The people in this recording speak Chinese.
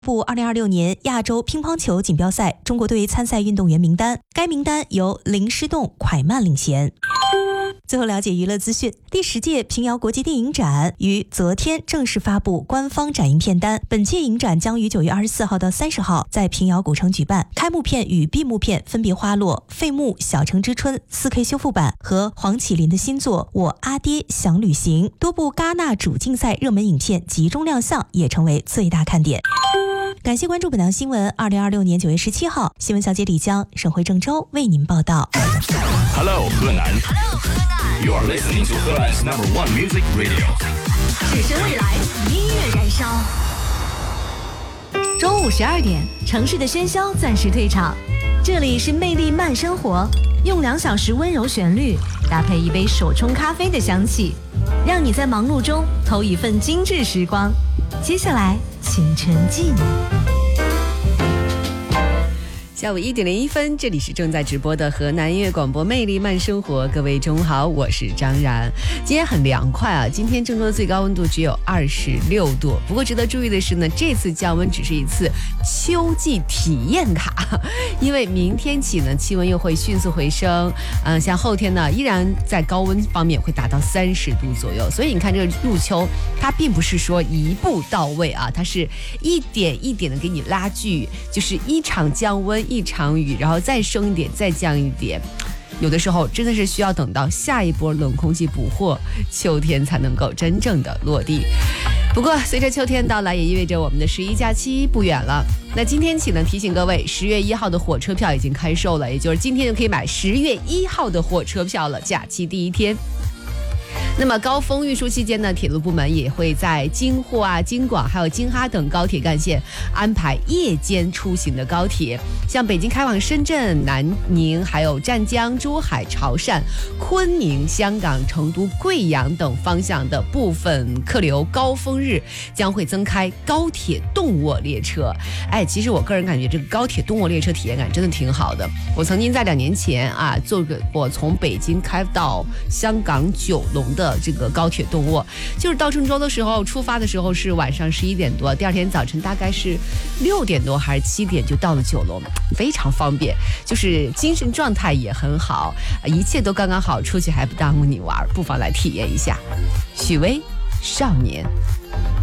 布2026年亚洲乒乓球锦标赛中国队参赛运动员名单，该名单由林诗栋、蒯曼领衔。最后了解娱乐资讯，第10届平遥国际电影展于昨天正式发布官方展映片单。本届影展将于9月24号到30号在平遥古城举办，开幕片与闭幕片分别花落《废墓小城之春》4K 修复版和黄绮琳的新作《我阿爹想旅行》。多部戛纳主竞赛热门影片集中亮相，也成为最大看点。感谢关注本档新闻。2026年9月17号，新闻小姐李江、沈慧郑州为您报道。 Hello， 河南。You are listening to 河南 #1 music radio。 只身未来，音乐燃烧。中午12点，城市的喧嚣暂时退场，这里是魅力慢生活，用2小时温柔旋律搭配一杯手冲咖啡的香气，让你在忙碌中偷一份精致时光。接下来，请沉浸。 下午1点01分，这里是正在直播的河南音乐广播魅力慢生活，各位中午好，我是张然。今天很凉快啊，今天郑州的最高温度只有26度。不过值得注意的是呢，这次降温只是一次秋季体验卡，因为明天起呢，气温又会迅速回升。像后天呢，依然在高温方面会达到30度左右。所以你看，这个入秋它并不是说一步到位啊，它是一点一点的给你拉锯，就是一场降温。一场雨，然后再升一点，再降一点，有的时候真的是需要等到下一波冷空气捕获，秋天才能够真正的落地。不过随着秋天到来，也意味着我们的11假期不远了。那今天起呢，提醒各位，10月1号的火车票已经开售了，也就是今天就可以买10月1号的火车票了，假期第一天。那么高峰运输期间呢，铁路部门也会在京沪啊、京广还有京哈等高铁干线安排夜间出行的高铁，像北京开往深圳、南宁、还有湛江、珠海、潮汕、昆明、香港、成都、贵阳等方向的部分客流高峰日将会增开高铁动卧列车。其实我个人感觉这个高铁动卧列车体验感真的挺好的。我曾经在2年前啊，我从北京开到香港九龙的这个高铁动卧，就是到郑州的时候，出发的时候是晚上11点多，第二天早晨大概是6点多还是7点就到了九龙，非常方便，就是精神状态也很好，一切都刚刚好，出去还不耽误你玩，不妨来体验一下。许巍，少年。